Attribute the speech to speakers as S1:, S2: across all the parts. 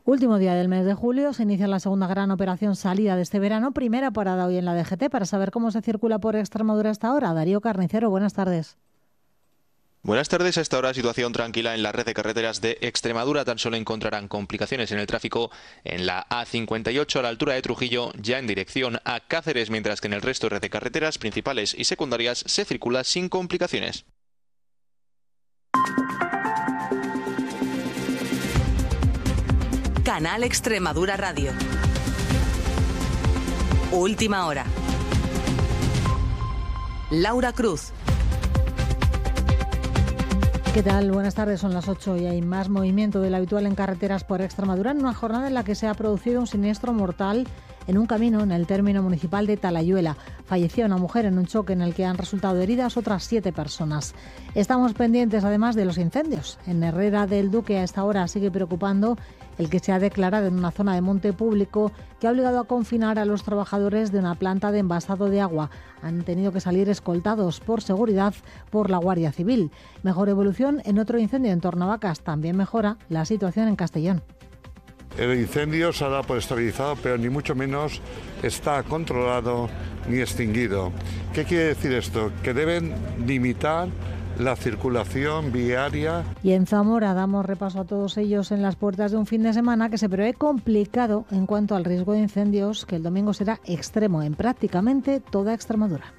S1: Último día del mes de julio, se inicia la segunda gran operación salida de este verano. Primera parada hoy en la DGT para saber cómo se circula por Extremadura hasta ahora. Darío Carnicero, buenas tardes.
S2: Buenas tardes. A esta hora situación tranquila en la red de carreteras de Extremadura. Tan solo encontrarán complicaciones en el tráfico en la A58 a la altura de Trujillo, ya en dirección a Cáceres, mientras que en el resto de red de carreteras principales y secundarias se circula sin complicaciones.
S3: Canal Extremadura Radio. Última hora. Laura Cruz.
S1: ¿Qué tal? Buenas tardes, son las 8 y hay más movimiento del habitual en carreteras por Extremadura en una jornada en la que se ha producido un siniestro mortal en un camino en el término municipal de Talayuela. Falleció una mujer en un choque en el que han resultado heridas otras 7 personas. Estamos pendientes además de los incendios. En Herrera del Duque a esta hora sigue preocupando el que se ha declarado en una zona de monte público que ha obligado a confinar a los trabajadores de una planta de envasado de agua. Han tenido que salir escoltados por seguridad por la Guardia Civil. Mejor evolución en otro incendio en Tornavacas. También mejora la situación en Castellón.
S4: El incendio se ha dado por estabilizado, pero ni mucho menos está controlado ni extinguido. ¿Qué quiere decir esto? Que deben limitar la circulación viaria.
S1: Y en Zamora damos repaso a todos ellos en las puertas de un fin de semana que se prevé complicado en cuanto al riesgo de incendios, que el domingo será extremo en prácticamente toda Extremadura.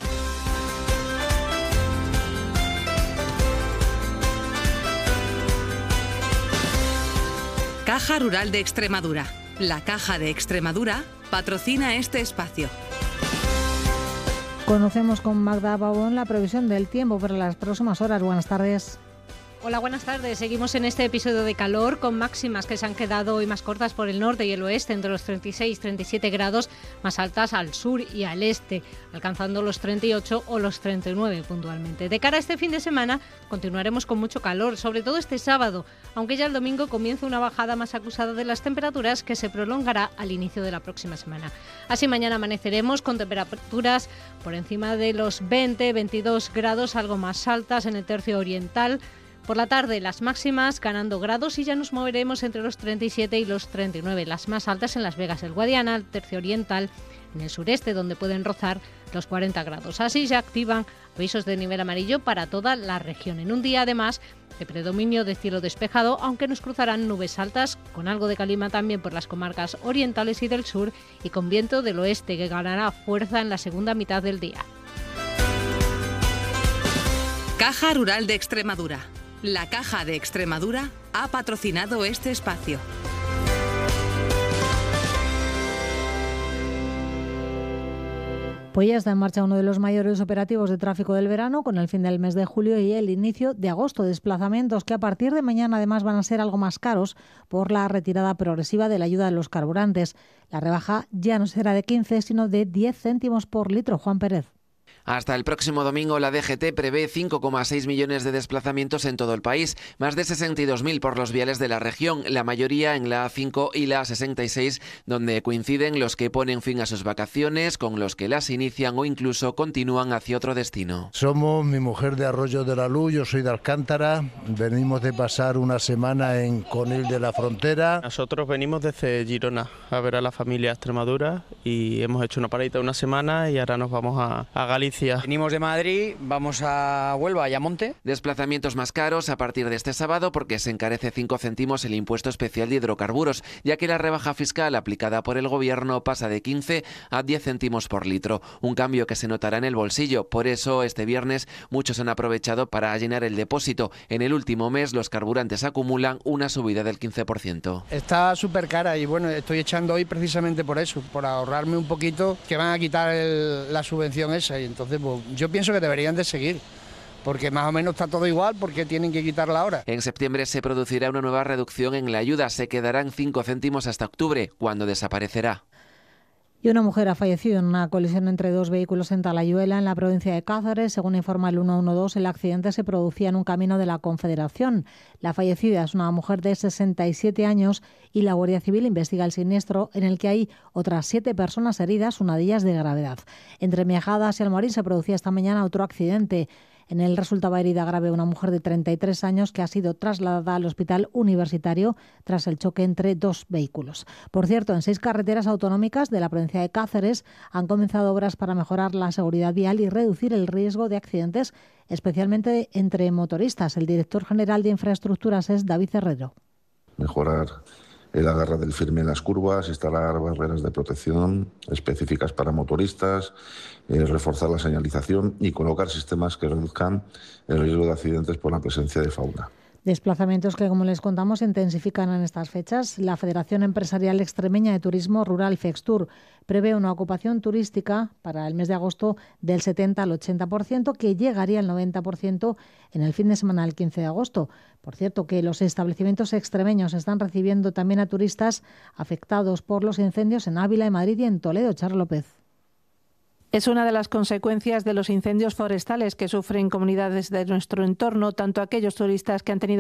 S3: Caja Rural de Extremadura. La Caja de Extremadura patrocina este espacio.
S1: Conocemos con Magda Pavón la previsión del tiempo para las próximas horas. Buenas tardes.
S5: Hola, buenas tardes. Seguimos en este episodio de calor con máximas que se han quedado hoy más cortas por el norte y el oeste, entre los 36 y 37 grados, más altas al sur y al este, alcanzando los 38 o los 39 puntualmente. De cara a este fin de semana continuaremos con mucho calor, sobre todo este sábado, aunque ya el domingo comienza una bajada más acusada de las temperaturas que se prolongará al inicio de la próxima semana. Así mañana amaneceremos con temperaturas por encima de los 20-22 grados, algo más altas en el tercio oriental. Por la tarde las máximas ganando grados y ya nos moveremos entre los 37 y los 39, las más altas en Las Vegas, el Guadiana, el tercio oriental, en el sureste donde pueden rozar los 40 grados. Así se activan avisos de nivel amarillo para toda la región. En un día además de predominio de cielo despejado, aunque nos cruzarán nubes altas con algo de calima también por las comarcas orientales y del sur y con viento del oeste que ganará fuerza en la segunda mitad del día.
S3: Caja Rural de Extremadura. La Caja de Extremadura ha patrocinado este espacio.
S1: Pues ya está en marcha uno de los mayores operativos de tráfico del verano con el fin del mes de julio y el inicio de agosto. Desplazamientos que a partir de mañana además van a ser algo más caros por la retirada progresiva de la ayuda de los carburantes. La rebaja ya no será de 15 sino de 10 céntimos por litro. Juan Pérez.
S6: Hasta el próximo domingo la DGT prevé 5,6 millones de desplazamientos en todo el país, más de 62.000 por los viales de la región, la mayoría en la A5 y la A66, donde coinciden los que ponen fin a sus vacaciones con los que las inician o incluso continúan hacia otro destino.
S7: Somos mi mujer de Arroyo de la Luz, yo soy de Alcántara, venimos de pasar una semana en Conil de la Frontera.
S8: Nosotros venimos desde Girona a ver a la familia a Extremadura y hemos hecho una paradita de una semana y ahora nos vamos a Galicia.
S9: Venimos de Madrid, vamos a Huelva y a Monte.
S6: Desplazamientos más caros a partir de este sábado porque se encarece 5 céntimos el impuesto especial de hidrocarburos, ya que la rebaja fiscal aplicada por el gobierno pasa de 15 a 10 céntimos por litro, un cambio que se notará en el bolsillo. Por eso este viernes muchos han aprovechado para llenar el depósito. En el último mes los carburantes acumulan una subida del 15%.
S9: Está súper cara y bueno, estoy echando hoy precisamente por eso, por ahorrarme un poquito, que van a quitar la subvención esa y entonces pues, yo pienso que deberían de seguir, porque más o menos está todo igual, porque tienen que quitarla ahora.
S6: En septiembre se producirá una nueva reducción en la ayuda, se quedarán 5 céntimos hasta octubre, cuando desaparecerá.
S1: Y una mujer ha fallecido en una colisión entre dos vehículos en Talayuela, en la provincia de Cáceres. Según informa el 112, el accidente se producía en un camino de la Confederación. La fallecida es una mujer de 67 años y la Guardia Civil investiga el siniestro, en el que hay otras 7 personas heridas, una de ellas de gravedad. Entre Miajadas y Almorín se producía esta mañana otro accidente. En él resultaba herida grave una mujer de 33 años que ha sido trasladada al hospital universitario tras el choque entre dos vehículos. Por cierto, en 6 carreteras autonómicas de la provincia de Cáceres han comenzado obras para mejorar la seguridad vial y reducir el riesgo de accidentes, especialmente entre motoristas. El director general de Infraestructuras es David Herrero.
S10: Mejorar el agarre del firme en las curvas, instalar barreras de protección específicas para motoristas, reforzar la señalización y colocar sistemas que reduzcan el riesgo de accidentes por la presencia de fauna.
S1: Desplazamientos que, como les contamos, se intensifican en estas fechas. La Federación Empresarial Extremeña de Turismo Rural, FEXTUR, prevé una ocupación turística para el mes de agosto del 70 al 80%, que llegaría al 90% en el fin de semana del 15 de agosto. Por cierto, que los establecimientos extremeños están recibiendo también a turistas afectados por los incendios en Ávila, en Madrid y en Toledo. Charo López.
S11: Es una de las consecuencias de los incendios forestales que sufren comunidades de nuestro entorno, tanto aquellos turistas que han tenido